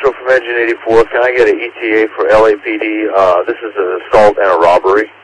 Castro from Engine 84. Can I get an ETA for LAPD? This is an assault and a robbery.